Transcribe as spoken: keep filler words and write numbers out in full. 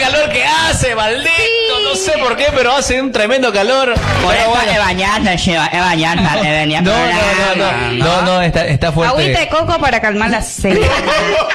calor que hace, maldito. Sí. No sé por qué, pero hace un tremendo calor. Por eso bueno. es bañarse, Shiva, es bañarse, es venir. No, no, no, no, no, no, está, está fuerte. Agüita de coco para calmar la sed.